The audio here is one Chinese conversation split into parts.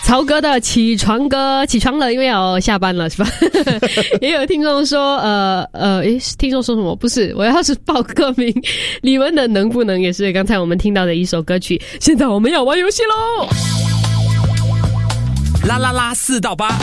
曹哥的起床歌，起床了，因为要下班了，是吧？也有听众说，听众说什么？不是，我要是报歌名，李玟的能不能也是刚才我们听到的一首歌曲。现在我们要玩游戏喽！ 啦啦啦4到8，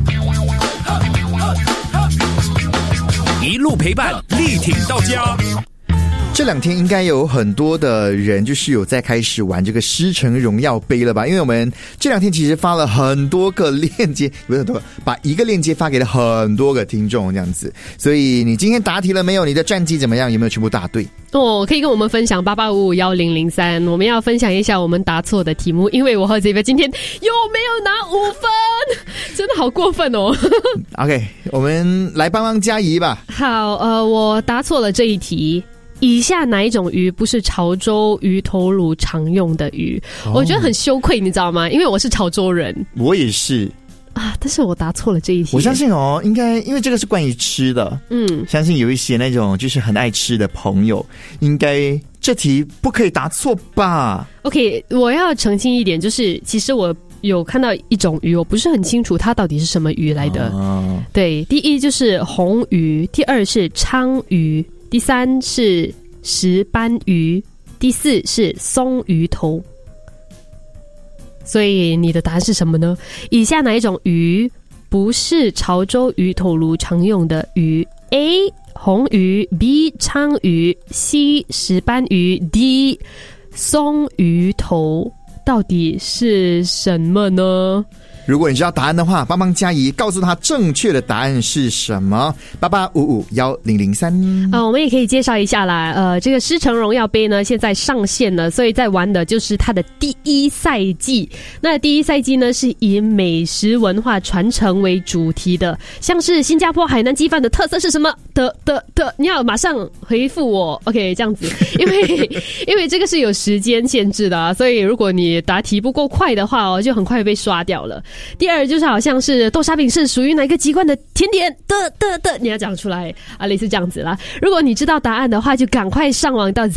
一路陪伴，力挺到家。 这两天应该有很多的人就是有在开始玩这个狮城荣耀杯了吧？因为我们这两天其实发了很多个链接，不是很多，把一个链接发给了很多个听众这样子。所以你今天答题了没有？你的战绩怎么样？有没有全部答对？ 可以跟我们分享88551003，我们要分享一下我们答错的题目，因为我和这边今天有没有拿5分？真的好过分哦。 OK， 我们来帮忙嘉怡吧。 好，我答错了这一题。以下哪一种鱼不是潮州鱼头卤常用的鱼？我觉得很羞愧，你知道吗？因为我是潮州人。 我也是啊，但是我答错了这一题。 我相信应该因为这个是关于吃的，相信有一些那种就是很爱吃的朋友，应该这题不可以答错吧 ？OK， 我要澄清一点，就是其实我有看到一种鱼，我不是很清楚它到底是什么鱼来的。对，第一就是红鱼，第二是鲳鱼，第三是石斑鱼，第四是松鱼头。所以你的答案是什么呢？以下哪一种鱼不是潮州鱼头炉常用的鱼？ A. 红鱼， B. 鲳鱼， C. 石斑鱼， D. 松鱼头。到底是什么呢？ 如果你知道答案的话，帮忙嘉怡告诉他正确的答案是什么。88551003。 我们也可以介绍一下啦。这个狮城荣耀杯呢，现在上线了，所以在玩的就是它的第一赛季。那第一赛季呢，是以美食文化传承为主题的，像是新加坡海南鸡饭的特色是什么？你要马上回复我 ，OK， 这样子，因为这个是有时间限制的啊，所以如果你答题不够快的话就很快被刷掉了。第二就是好像是豆沙饼是属于哪个籍贯的甜点的，你要讲出来啊，类似这样子啦。如果你知道答案的话，就赶快上网到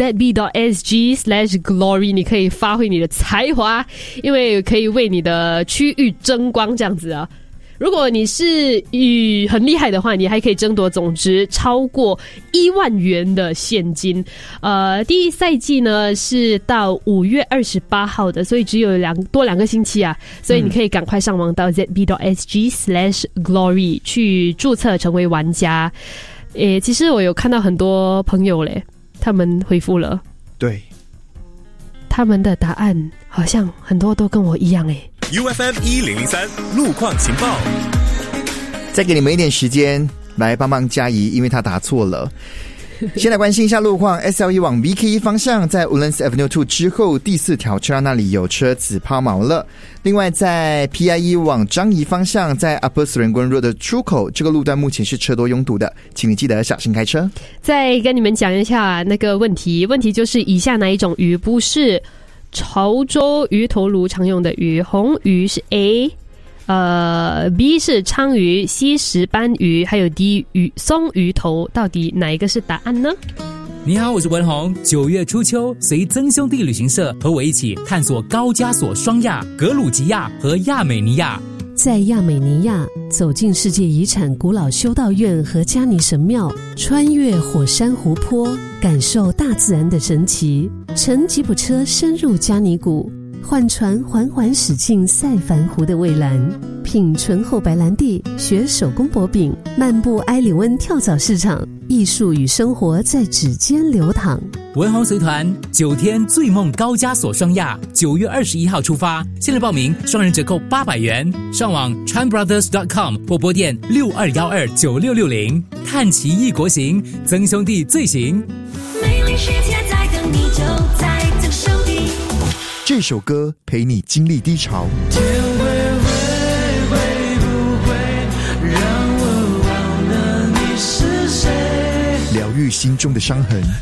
zb.sg/glory， 你可以发挥你的才华，因为可以为你的区域争光这样子啊。如果你是很厉害的话，你还可以争夺总值超过1万元的现金。第一赛季呢是到5月28号的，所以只有多2个星期啊，所以你可以赶快上网到 zb.sg/glory 去注册成为玩家。其实我有看到很多朋友嘞，他们回复了， 对， 他们的答案好像很多都跟我一样 UFM 1003路况情报， 再给你们一点时间来帮忙嘉怡，因为他答错了。先来关心一下路况 ，SLE 往 BK 方向，在 Woodlands Avenue 2之后第4条车道那里有车子抛锚了。另外，在 PIE 往樟宜方向，在 Upper Serangoon Road 的出口，这个路段目前是车多拥堵的，请你记得小心开车。再跟你们讲一下那个问题就是以下哪一种鱼不是潮州鱼头炉常用的鱼？红鱼是 A， B 是鲳鱼， C 石斑鱼，还有 D 松鱼头。到底哪一个是答案呢？ 你好，我是文宏。9月初秋，随曾兄弟旅行社和我一起探索高加索双亚、格鲁吉亚和亚美尼亚。 在亚美尼亚，走进世界遗产古老修道院和加尼神庙，穿越火山湖泊，感受大自然的神奇，乘吉普车深入加尼谷，换船缓缓驶进赛凡湖的蔚蓝，品醇厚白兰地，学手工薄饼，漫步埃里温跳蚤市场，艺术与生活在指尖流淌。 文宏随团9天醉梦高加索双亚，9月21号出发，现在报名双人折扣800元，上网 tranbrothers.com 或拨电62129660，看奇异国行，曾兄弟最行。 美丽世界在等你，就在曾兄弟。 这首歌陪你经历低潮， 天会不会让我忘了你是谁， 疗愈心中的伤痕。